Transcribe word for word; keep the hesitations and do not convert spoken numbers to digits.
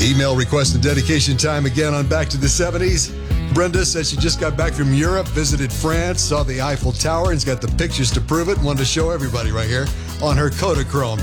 Email request and dedication time again on Back to the seventies. Brenda says she just got back from Europe, visited France, saw the Eiffel Tower, and's got the pictures to prove it, and wanted to show everybody right here on her Kodachrome.